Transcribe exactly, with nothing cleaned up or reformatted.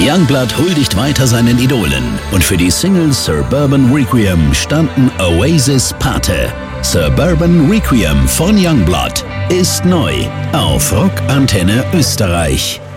Youngblood huldigt weiter seinen Idolen und für die Single Suburban Requiem standen Oasis Pate. Suburban Requiem von Youngblood ist neu auf Rock Antenne Österreich.